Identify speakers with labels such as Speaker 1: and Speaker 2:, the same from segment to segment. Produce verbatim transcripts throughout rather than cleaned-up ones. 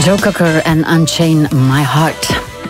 Speaker 1: Joe Cocker en Unchain My Heart.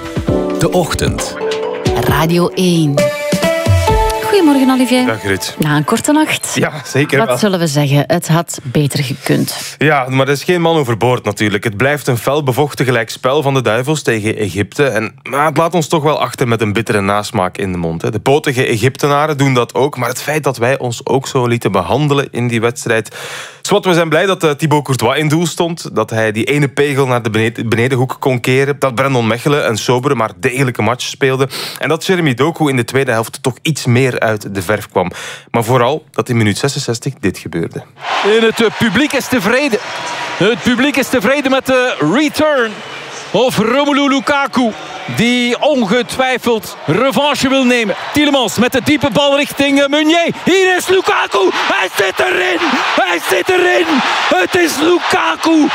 Speaker 2: De Ochtend.
Speaker 1: Radio één. Goedemorgen, Olivier.
Speaker 3: Dag, Ruud.
Speaker 1: Na een korte nacht.
Speaker 3: Ja, zeker
Speaker 1: Wat
Speaker 3: wel.
Speaker 1: zullen we zeggen? Het had beter gekund.
Speaker 3: Ja, maar er is geen man overboord natuurlijk. Het blijft een fel bevochten gelijkspel van de Duivels tegen Egypte. En maar het laat ons toch wel achter met een bittere nasmaak in de mond. Hè. De potige Egyptenaren doen dat ook. Maar het feit dat wij ons ook zo lieten behandelen in die wedstrijd... Zwat, we zijn blij dat uh, Thibaut Courtois in doel stond. Dat hij die ene pegel naar de beneden, benedenhoek kon keren. Dat Brandon Mechelen een sobere, maar degelijke match speelde. En dat Jeremy Doku in de tweede helft toch iets meer uit de verf kwam. Maar vooral dat in minuut zesenzestig dit gebeurde.
Speaker 4: En het publiek is tevreden. Het publiek is tevreden met de return of Romelu Lukaku, die ongetwijfeld revanche wil nemen. Tielemans met de diepe bal richting Meunier. Hier is Lukaku. Hij zit erin. Hij zit erin. Het is Lukaku.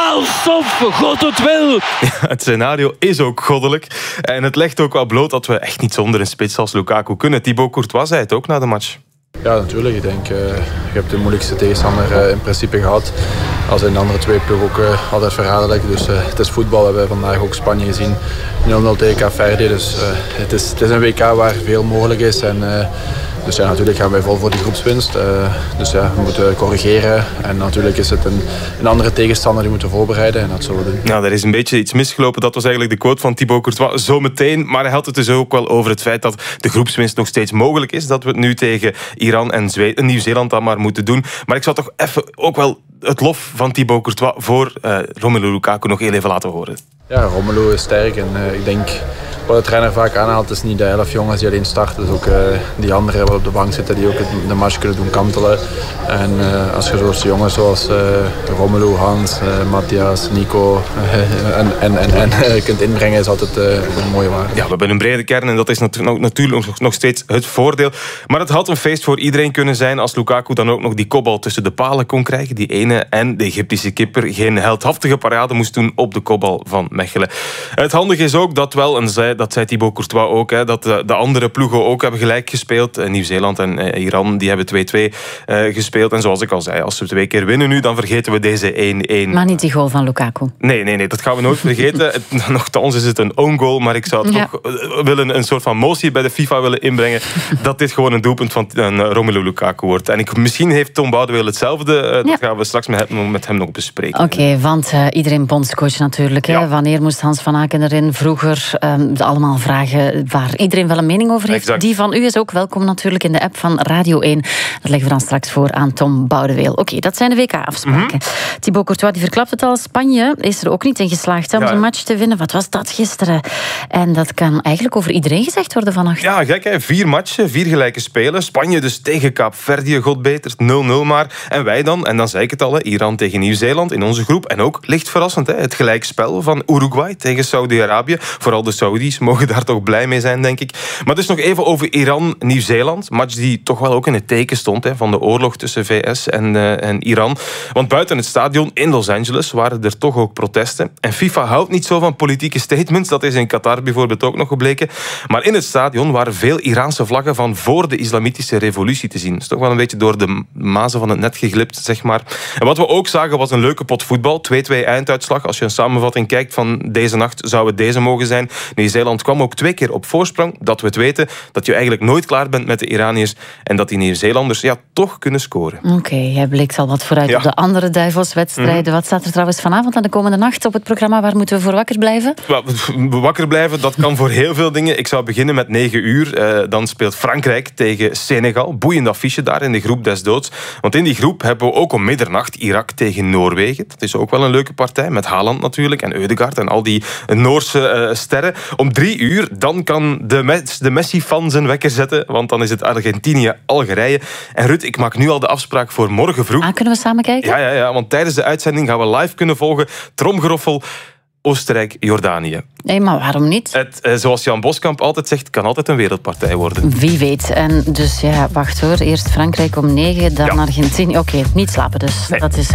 Speaker 4: Alsof God het wil.
Speaker 3: Ja, het scenario is ook goddelijk. En het legt ook wel bloot dat we echt niet zonder een spits als Lukaku kunnen. Thibaut Courtois zei het ook na de match.
Speaker 5: Ja, natuurlijk. Ik denk, uh, je hebt de moeilijkste tegenstander uh, in principe gehad. Als in de andere twee ploegen ook uh, altijd verraderlijk. Dus uh, het is voetbal. We hebben vandaag ook Spanje gezien. nul nul tegen Kaapverdi. Dus uh, het, is, het is een W K waar veel mogelijk is. En, uh, dus ja, natuurlijk gaan wij vol voor die groepswinst. Uh, dus ja, we moeten corrigeren. En natuurlijk is het een, een andere tegenstander die we moeten voorbereiden. En dat zullen we doen.
Speaker 3: Nou, er is een beetje iets misgelopen. Dat was eigenlijk de quote van Thibaut Courtois zo meteen. Maar hij had het dus ook wel over het feit dat de groepswinst nog steeds mogelijk is. Dat we het nu tegen Iran en Zwe- Nieuw-Zeeland dan maar moeten doen. Maar ik zou toch even ook wel het lof van Thibaut Courtois voor uh, Romelu Lukaku nog heel even laten horen.
Speaker 5: Ja, Romelu is sterk. En uh, ik denk... Wat de trainer vaak aanhaalt is niet de elf jongens die alleen starten. Dus ook uh, die anderen die op de bank zitten die ook de match kunnen doen kantelen. En uh, als je zoals jongens zoals uh, Romelu, Hans, uh, Matthias, Nico uh, en, en, en, en uh, kunt inbrengen is altijd uh, een mooie waarde.
Speaker 3: Ja, we hebben een brede kern en dat is natu- natuurlijk nog, nog steeds het voordeel. Maar het had een feest voor iedereen kunnen zijn als Lukaku dan ook nog die kopbal tussen de palen kon krijgen. Die ene en de Egyptische kipper geen heldhaftige parade moest doen op de kopbal van Mechelen. Het handige is ook dat wel een zij dat zei Thibaut Courtois ook, hè, dat de, de andere ploegen ook hebben gelijk gespeeld. Uh, Nieuw-Zeeland en uh, Iran die hebben twee-twee uh, gespeeld. En zoals ik al zei, als we twee keer winnen nu, dan vergeten we deze één-één.
Speaker 1: Maar niet die goal van Lukaku.
Speaker 3: Nee, nee, nee, dat gaan we nooit vergeten. Het, nochtans is het een own goal, maar ik zou
Speaker 1: ja.
Speaker 3: toch uh, willen een soort van motie bij de FIFA willen inbrengen dat dit gewoon een doelpunt van uh, Romelu Lukaku wordt. En ik, misschien heeft Tom Boudewijn hetzelfde. Uh, dat
Speaker 1: ja.
Speaker 3: gaan we straks met hem, met hem nog bespreken.
Speaker 1: Oké, okay, want uh, iedereen bondscoach natuurlijk. Hè?
Speaker 3: Ja.
Speaker 1: Wanneer moest Hans van Aken erin? Vroeger, um, allemaal vragen waar iedereen wel een mening over heeft.
Speaker 3: Exact.
Speaker 1: Die van u is ook welkom natuurlijk in de app van Radio één. Dat leggen we dan straks voor aan Tom Boudewijn. Oké, okay, dat zijn de W K-afspraken. Mm-hmm. Thibaut Courtois die verklapt het al. Spanje is er ook niet in geslaagd hè, om ja. een match te winnen. Wat was dat gisteren? En dat kan eigenlijk over iedereen gezegd worden vannacht.
Speaker 3: Ja, gek hè. Vier matchen, vier gelijke spelen. Spanje dus tegen Kaapverdië, godbeters, nul nul maar. En wij dan, en dan zei ik het al, hè, Iran tegen Nieuw-Zeeland in onze groep. En ook, licht verrassend, hè, het gelijkspel van Uruguay tegen Saudi-Arabië. Vooral de Saudis mogen daar toch blij mee zijn, denk ik. Maar dus nog even over Iran-Nieuw-Zeeland. Match die toch wel ook in het teken stond hè, van de oorlog tussen V S en, uh, en Iran. Want buiten het stadion in Los Angeles waren er toch ook protesten. En FIFA houdt niet zo van politieke statements. Dat is in Qatar bijvoorbeeld ook nog gebleken. Maar in het stadion waren veel Iraanse vlaggen van voor de islamitische revolutie te zien. Dat is toch wel een beetje door de mazen van het net geglipt, zeg maar. En wat we ook zagen was een leuke pot voetbal. twee-twee einduitslag. Als je een samenvatting kijkt van deze nacht, zou het deze mogen zijn. Nieuw-Zeeland kwam ook twee keer op voorsprong. Dat we het weten, dat je eigenlijk nooit klaar bent met de Iraniërs en dat die Nieuw-Zeelanders ja, toch kunnen scoren.
Speaker 1: Oké, okay, jij blikt al wat vooruit ja. op de andere duivelswedstrijden. Mm-hmm. Wat staat er trouwens vanavond en de komende nacht op het programma? Waar moeten we voor wakker blijven?
Speaker 3: Wakker blijven, dat kan voor heel veel dingen. Ik zou beginnen met negen uur. Uh, dan speelt Frankrijk tegen Senegal. Boeiend affiche daar in de groep des doods. Want in die groep hebben we ook om middernacht Irak tegen Noorwegen. Dat is ook wel een leuke partij, met Haaland natuurlijk en Ødegaard en al die Noorse uh, sterren. Om drie uur, dan kan de, Mes- de Messi-fan zijn wekker zetten, want dan is het Argentinië-Algerije. En Ruud, ik maak nu al de afspraak voor morgen vroeg.
Speaker 1: Ah, kunnen we samen kijken?
Speaker 3: Ja, ja, ja, want tijdens de uitzending gaan we live kunnen volgen. Tromgeroffel, Oostenrijk-Jordanië.
Speaker 1: Nee, maar waarom niet?
Speaker 3: Het, eh, zoals Jan Boskamp altijd zegt, kan altijd een wereldpartij worden.
Speaker 1: Wie weet. En dus ja, wacht hoor. Eerst Frankrijk om negen, dan ja. Argentinië. Oké, okay, niet slapen dus. Nee. Dat is